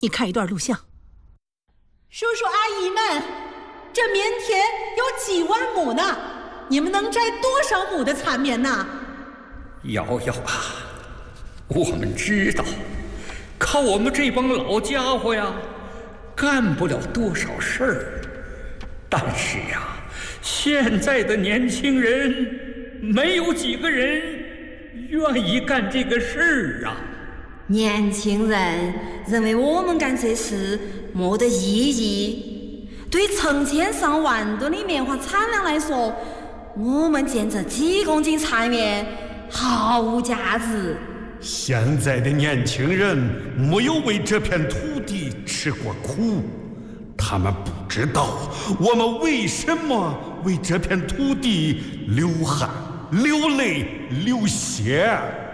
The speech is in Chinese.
你看一段录像。 叔叔阿姨们，这棉田有几万亩呢，你们能摘多少亩的蚕棉呢？ 瑶瑶啊，我们知道，靠我们这帮老家伙呀，干不了多少事儿。但是呀，现在的年轻人没有几个人愿意干这个事儿啊。 年轻人认为我们干这事没得意义，对成千上万吨的棉花产量来说，我们建这几公斤蚕棉毫无价值。 现在的年轻人没有为这片土地吃过苦，他们不知道我们为什么为这片土地流汗、流泪、流血。